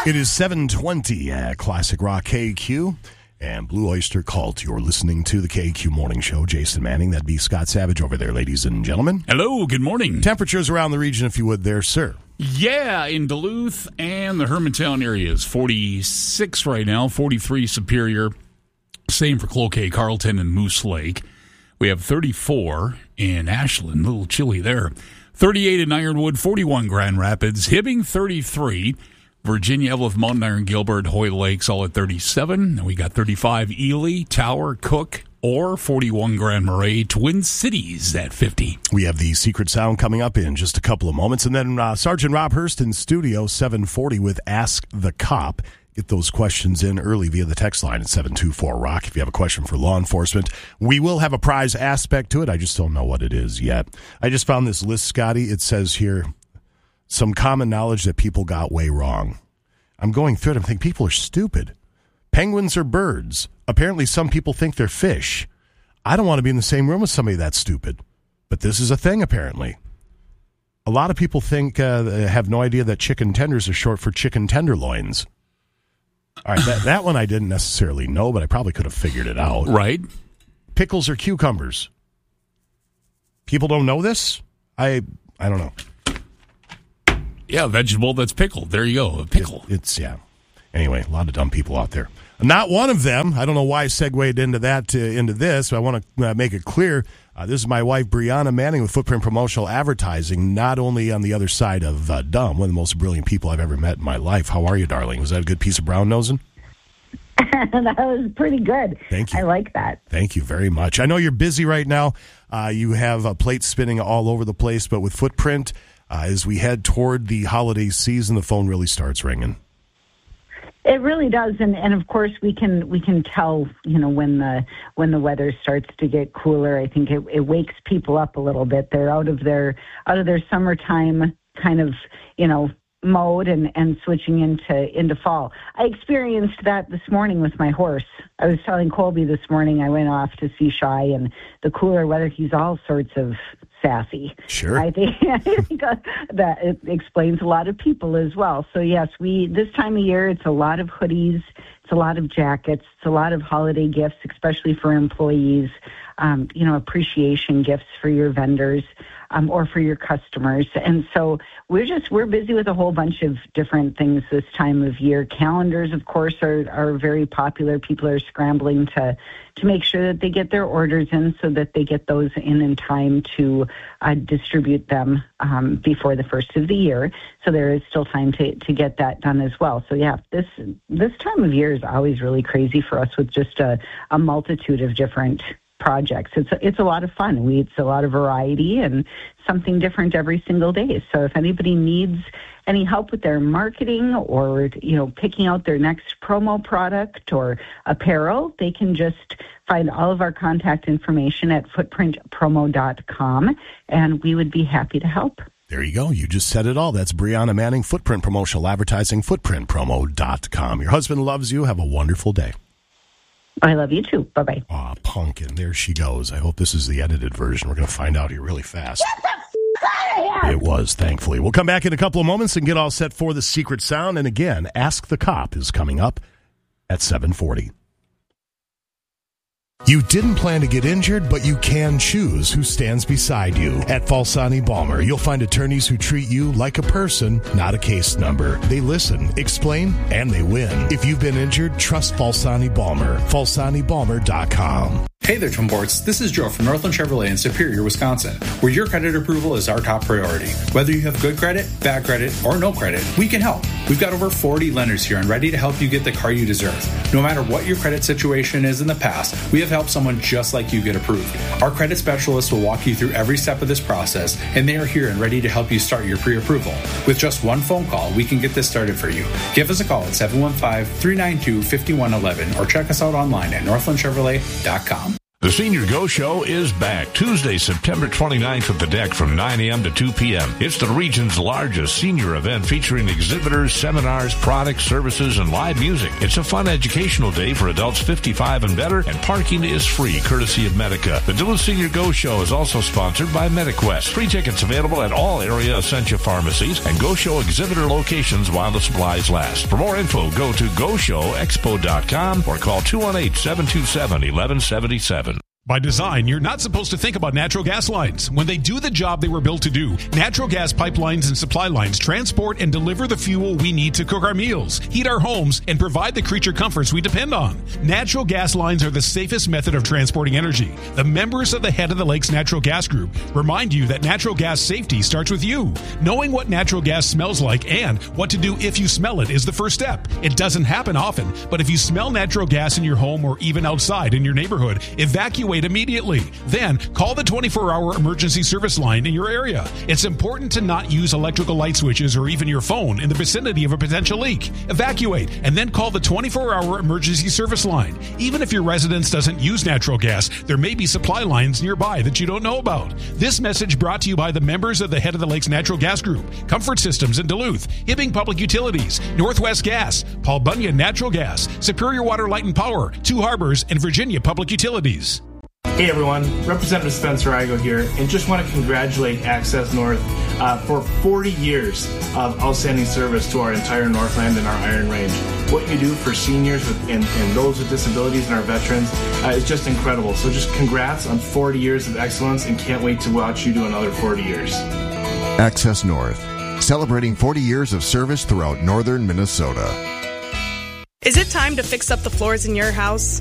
It is 7:20 at Classic Rock KQ and Blue Oyster Cult. You're listening to the KQ Morning Show. Jason Manning, that'd be Scott Savage over there, ladies and gentlemen. Hello, good morning. Temperatures around the region, if you would, there, sir. Yeah, in Duluth and the Hermantown areas, 46 right now, 43 Superior. Same for Cloquet, Carlton, and Moose Lake. We have 34 in Ashland, a little chilly there. 38 in Ironwood, 41 Grand Rapids, Hibbing 33, Virginia, Evelyn, Mountain Iron, Gilbert, Hoyle Lakes all at 37. And we got 35 Ely, Tower, Cook, or 41 Grand Marais, Twin Cities at 50. We have the Secret Sound coming up in just a couple of moments. And then Sergeant Rob Hurst in studio, 740 with Ask the Cop. Get those questions in early via the text line at 724-ROCK if you have a question for law enforcement. We will have a prize aspect to it. I just don't know what it is yet. I just found this list, Scotty. It says here, some common knowledge that people got way wrong. I'm going through it. I'm thinking people are stupid. Penguins are birds. Apparently some people think they're fish. I don't want to be in the same room with somebody that's stupid. But this is a thing, apparently. A lot of people think, have no idea that chicken tenders are short for chicken tenderloins. All right, that one I didn't necessarily know, but I probably could have figured it out. Right. Pickles are cucumbers. People don't know this? I don't know. Yeah, vegetable that's pickled. There you go, a pickle. Yeah. Anyway, a lot of dumb people out there. Not one of them. I don't know why I segued into that, into this, but I want to make it clear. This is my wife, Brianna Manning, with Footprint Promotional Advertising, not only on the other side of dumb, one of the most brilliant people I've ever met in my life. How are you, darling? Was that a good piece of brown nosing? That was pretty good. Thank you. I like that. Thank you very much. I know you're busy right now. You have plates spinning all over the place, but with Footprint, as we head toward the holiday season, the phone really starts ringing. It really does, and of course we can tell, when the weather starts to get cooler. I think it wakes people up a little bit. They're out of their summertime kind of mode and switching into fall. I experienced that this morning with my horse. I was telling Colby this morning I went off to see Shy, and the cooler weather, he's all sorts of sassy. Sure. I think that it explains a lot of people as well. So yes, this time of year, it's a lot of hoodies, it's a lot of jackets, it's a lot of holiday gifts, especially for employees, appreciation gifts for your vendors, or for your customers. And so we're busy with a whole bunch of different things this time of year. Calendars, of course, are very popular. People are scrambling to make sure that they get their orders in so that they get those in time to distribute them before the first of the year. So there is still time to get that done as well. So yeah, this time of year is always really crazy for us with just a multitude of different projects. It's a lot of fun. It's a lot of variety and something different every single day. So if anybody needs any help with their marketing or picking out their next promo product or apparel, they can just find all of our contact information at footprintpromo.com, and we would be happy to help. There you go. You just said it all. That's Brianna Manning, Footprint Promotional Advertising, footprintpromo.com. Your husband loves you. Have a wonderful day. I love you too. Bye-bye. Aw, Pumpkin. There she goes. I hope this is the edited version. We're going to find out here really fast. Get the f*** out of here! It was, thankfully. We'll come back in a couple of moments and get all set for the Secret Sound. And again, Ask the Cop is coming up at 7:40. You didn't plan to get injured, but you can choose who stands beside you. At Falsani Balmer, you'll find attorneys who treat you like a person, not a case number. They listen, explain, and they win. If you've been injured, trust Falsani Balmer. FalsaniBalmer.com. Hey there, Twinports. This is Joe from Northland Chevrolet in Superior, Wisconsin, where your credit approval is our top priority. Whether you have good credit, bad credit, or no credit, we can help. We've got over 40 lenders here and ready to help you get the car you deserve. No matter what your credit situation is in the past, we have helped someone just like you get approved. Our credit specialists will walk you through every step of this process, and they are here and ready to help you start your pre-approval. With just one phone call, we can get this started for you. Give us a call at 715-392-5111 or check us out online at northlandchevrolet.com. The Senior Go Show is back Tuesday, September 29th at the Deck from 9 a.m. to 2 p.m. It's the region's largest senior event featuring exhibitors, seminars, products, services, and live music. It's a fun educational day for adults 55 and better, and parking is free, courtesy of Medica. The Duluth Senior Go Show is also sponsored by MediQuest. Free tickets available at all area Essentia pharmacies and Go Show exhibitor locations while the supplies last. For more info, go to GoShowExpo.com or call 218-727-1177. By design, you're not supposed to think about natural gas lines. When they do the job they were built to do, natural gas pipelines and supply lines transport and deliver the fuel we need to cook our meals, heat our homes, and provide the creature comforts we depend on. Natural gas lines are the safest method of transporting energy. The members of the Head of the Lakes Natural Gas Group remind you that natural gas safety starts with you. Knowing what natural gas smells like and what to do if you smell it is the first step. It doesn't happen often, but if you smell natural gas in your home or even outside in your neighborhood, evacuate immediately. Then call the 24-hour emergency service line in your area. It's important to not use electrical light switches or even your phone in the vicinity of a potential leak. Evacuate and then call the 24-hour emergency service line. Even if your residence doesn't use natural gas, there may be supply lines nearby that you don't know about. This message brought to you by the members of the Head of the Lakes Natural Gas Group, Comfort Systems in Duluth, Hibbing Public Utilities, Northwest Gas, Paul Bunyan Natural Gas, Superior Water, Light and Power, Two Harbors, and Virginia Public Utilities. Hey everyone, Representative Spencer Igo here, and just want to congratulate Access North for 40 years of outstanding service to our entire Northland and our Iron Range. What you do for seniors and those with disabilities and our veterans is just incredible. So just congrats on 40 years of excellence, and can't wait to watch you do another 40 years. Access North, celebrating 40 years of service throughout northern Minnesota. Is it time to fix up the floors in your house?